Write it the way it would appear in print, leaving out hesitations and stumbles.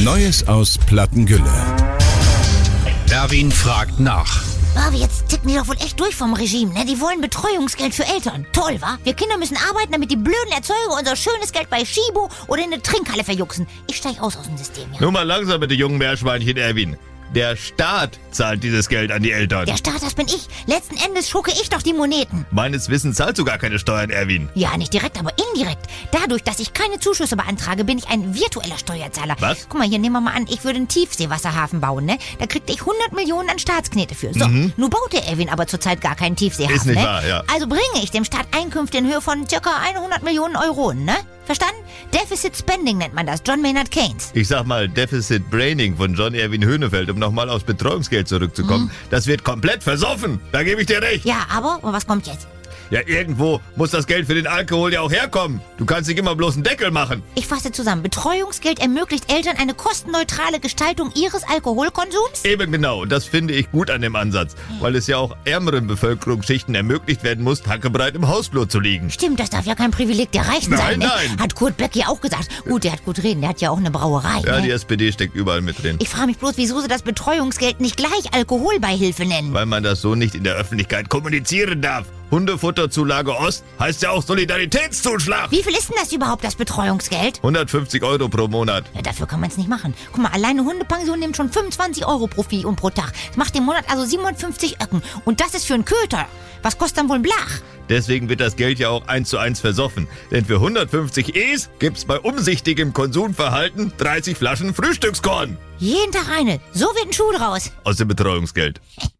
Neues aus Plattengülle. Erwin fragt nach. Aber jetzt ticken die doch wohl echt durch vom Regime, ne? Die wollen Betreuungsgeld für Eltern. Toll, wa? Wir Kinder müssen arbeiten, damit die blöden Erzeuger unser schönes Geld bei Schibo oder in eine Trinkhalle verjuxen. Ich steig aus dem System, ja. Nur mal langsam mit den jungen Meerschweinchen, Erwin. Der Staat zahlt dieses Geld an die Eltern. Der Staat, das bin ich. Letzten Endes schucke ich doch die Moneten. Meines Wissens zahlst du gar keine Steuern, Erwin. Ja, nicht direkt, aber indirekt. Dadurch, dass ich keine Zuschüsse beantrage, bin ich ein virtueller Steuerzahler. Was? Guck mal, hier nehmen wir mal an, ich würde einen Tiefseewasserhafen bauen, ne? Da kriegte ich 100 Millionen an Staatsknete für. So, nun baut der Erwin aber zurzeit gar keinen Tiefseehafen, Ist nicht ne? wahr, ja. Also bringe ich dem Staat Einkünfte in Höhe von ca. 100 Millionen Euronen, ne? Verstanden? Deficit Spending nennt man das, John Maynard Keynes. Ich sag mal, Deficit Braining von John Erwin Höhnefeld, um nochmal aufs Betreuungsgeld zurückzukommen. Das wird komplett versoffen. Da gebe ich dir recht. Ja, aber, und was kommt jetzt? Ja, irgendwo muss das Geld für den Alkohol ja auch herkommen. Du kannst nicht immer bloß einen Deckel machen. Ich fasse zusammen. Betreuungsgeld ermöglicht Eltern eine kostenneutrale Gestaltung ihres Alkoholkonsums? Eben genau. Und das finde ich gut an dem Ansatz. Weil es ja auch ärmeren Bevölkerungsschichten ermöglicht werden muss, hackebreit im Hausflur zu liegen. Stimmt, das darf ja kein Privileg der Reichen sein. Nein. Hat Kurt Beck ja auch gesagt. Gut, der hat gut reden, der hat ja auch eine Brauerei. Ja, ne? die SPD steckt überall mit drin. Ich frage mich bloß, wieso sie das Betreuungsgeld nicht gleich Alkoholbeihilfe nennen. Weil man das so nicht in der Öffentlichkeit kommunizieren darf. Hundefutterzulage Ost heißt ja auch Solidaritätszuschlag. Wie viel ist denn das überhaupt, das Betreuungsgeld? 150 € pro Monat. Ja, dafür kann man es nicht machen. Guck mal, alleine Hundepension nimmt schon 25 € pro Vieh und pro Tag. Das macht im Monat also 57 Öcken. Und das ist für einen Köter. Was kostet dann wohl ein Blach? Deswegen wird das Geld ja auch 1:1 versoffen. Denn für 150 Es gibt's bei umsichtigem Konsumverhalten 30 Flaschen Frühstückskorn. Jeden Tag eine. So wird ein Schuh draus. Aus dem Betreuungsgeld.